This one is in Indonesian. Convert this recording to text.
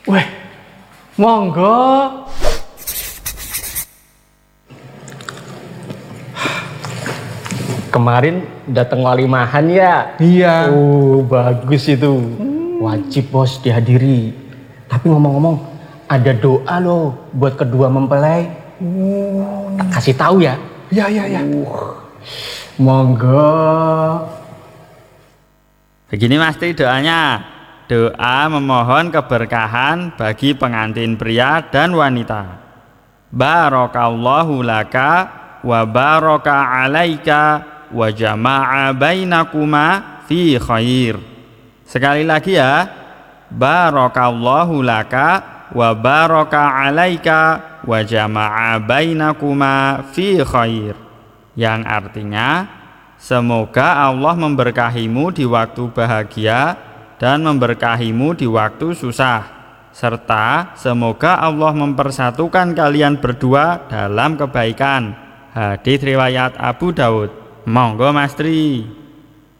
Weh, monggo. Kemarin datang walimahan ya? Iya. Oh, bagus itu. Wajib bos dihadiri. Tapi ngomong-ngomong, ada doa loh buat kedua mempelai. Kasih tahu ya. Iya. Monggo. Begini Masti doanya. Doa memohon keberkahan bagi pengantin pria dan wanita. Barakallahu laka wa baraka alaika wa jama'a bainakuma fi khair. Sekali lagi ya. Barakallahu laka wa baraka alaika wa jama'a bainakuma fi khair. Yang artinya, semoga Allah memberkahimu di waktu bahagia dan memberkahimu di waktu susah, serta semoga Allah mempersatukan kalian berdua dalam kebaikan. Hadits riwayat Abu Daud. Monggo Mastri.